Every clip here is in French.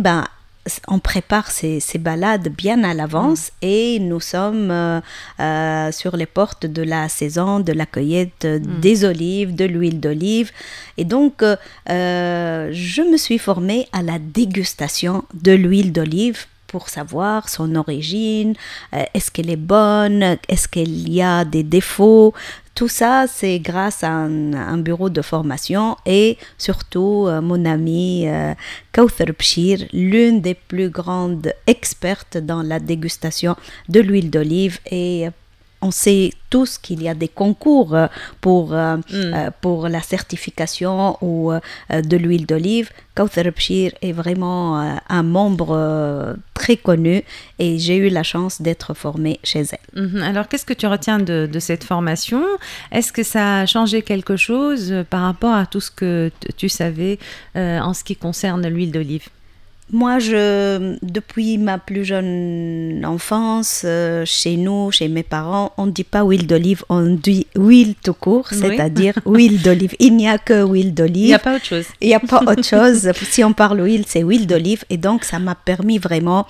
ben, on prépare ces balades bien à l'avance et nous sommes sur les portes de la saison de la cueillette des olives, de l'huile d'olive. Et donc, je me suis formée à la dégustation de l'huile d'olive pour savoir son origine, est-ce qu'elle est bonne, est-ce qu'il y a des défauts. Tout ça, c'est grâce à un bureau de formation et surtout mon amie Kauthar Bchir, l'une des plus grandes expertes dans la dégustation de l'huile d'olive. Et on sait tous qu'il y a des concours pour la certification ou de l'huile d'olive. Kauthar Bchir est vraiment un membre très connu et j'ai eu la chance d'être formée chez elle. Alors, qu'est-ce que tu retiens de cette formation ? Est-ce que ça a changé quelque chose par rapport à tout ce que tu savais en ce qui concerne l'huile d'olive ? Moi, depuis ma plus jeune enfance, chez nous, chez mes parents, on ne dit pas huile d'olive, on dit huile tout court, c'est-à-dire huile d'olive. Il n'y a que huile d'olive. Il n'y a pas autre chose. Il n'y a pas autre chose. Si on parle huile, c'est huile d'olive. Et donc, ça m'a permis vraiment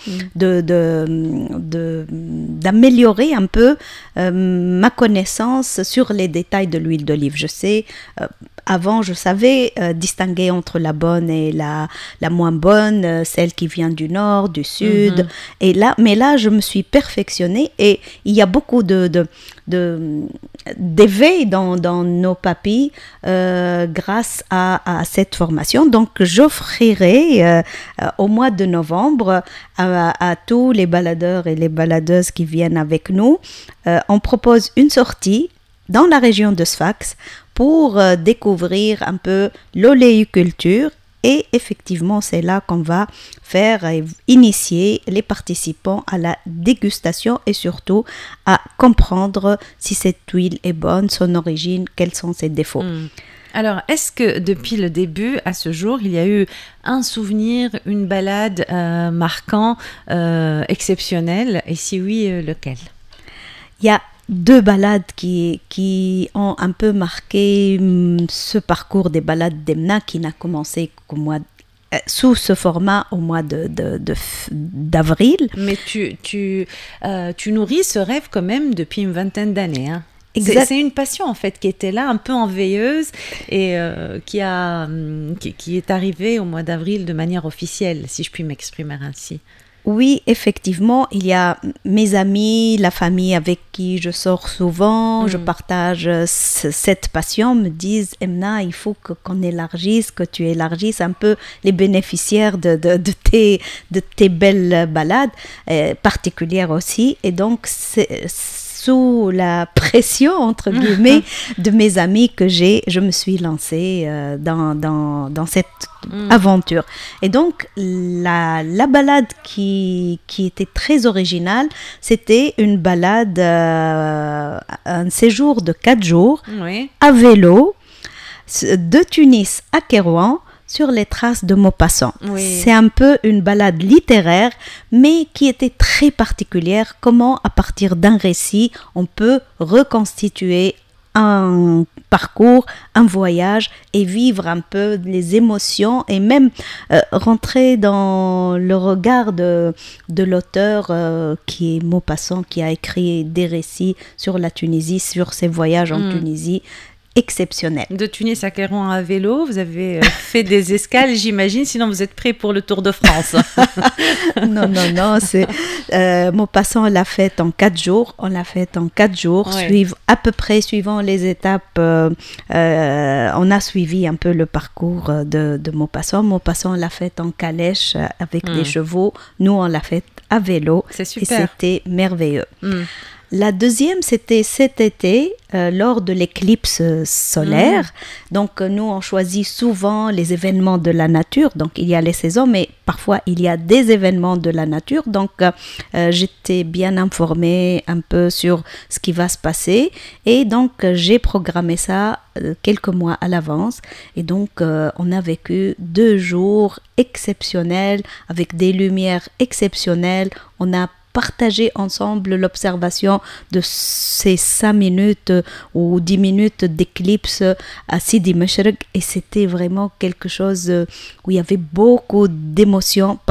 d'améliorer un peu ma connaissance sur les détails de l'huile d'olive. Je sais... Avant, je savais distinguer entre la bonne et la moins bonne, celle qui vient du nord, du sud. Mais là, je me suis perfectionnée et il y a beaucoup d'éveil dans nos papilles grâce à cette formation. Donc, j'offrirai au mois de novembre à tous les baladeurs et les baladeuses qui viennent avec nous, on propose une sortie dans la région de Sfax pour découvrir un peu l'oléiculture et effectivement c'est là qu'on va faire initier les participants à la dégustation et surtout à comprendre si cette huile est bonne, son origine, quels sont ses défauts. Alors, est-ce que depuis le début à ce jour, il y a eu un souvenir, une balade marquant, exceptionnel et si oui, lequel ? Il y a 2 balades qui ont un peu marqué ce parcours des balades d'Emna qui n'a commencé qu'au mois sous ce format au mois d'avril. Mais tu nourris ce rêve quand même depuis une vingtaine d'années, hein. C'est une passion en fait qui était là un peu en veilleuse et qui est arrivée au mois d'avril de manière officielle, si je puis m'exprimer ainsi. Oui, effectivement, il y a mes amis, la famille avec qui je sors souvent, je partage cette passion, me disent « Emna, il faut qu'on élargisse, que tu élargisses un peu les bénéficiaires de tes belles balades, particulières aussi. » Et donc, c'est sous la pression, entre guillemets, de mes amis que je me suis lancée dans cette aventure. Et donc, la balade qui était très originale, c'était une balade, un séjour de 4 jours, à vélo, de Tunis à Kérouan, sur les traces de Maupassant. C'est un peu une balade littéraire, mais qui était très particulière. Comment, à partir d'un récit, on peut reconstituer un parcours, un voyage et vivre un peu les émotions et même rentrer dans le regard de l'auteur qui est Maupassant, qui a écrit des récits sur la Tunisie, sur ses voyages en Tunisie. Exceptionnel. De Tunis à Kérouan à vélo, vous avez fait des escales, j'imagine, sinon vous êtes prêts pour le Tour de France. Non, c'est Maupassant l'a fait en 4 jours. On l'a fait en 4 jours, à peu près suivant les étapes. On a suivi un peu le parcours de Maupassant. Maupassant l'a fait en calèche avec des chevaux. Nous, on l'a fait à vélo. C'est super. Et c'était merveilleux. La deuxième, c'était cet été, lors de l'éclipse solaire. Donc, nous, on choisit souvent les événements de la nature. Donc, il y a les saisons, mais parfois, il y a des événements de la nature. Donc, j'étais bien informée un peu sur ce qui va se passer. Et donc, j'ai programmé ça quelques mois à l'avance. Et donc, on a vécu 2 jours exceptionnels, avec des lumières exceptionnelles. On a partager ensemble l'observation de ces 5 minutes ou 10 minutes d'éclipse à Sidi Meshreq et c'était vraiment quelque chose où il y avait beaucoup d'émotions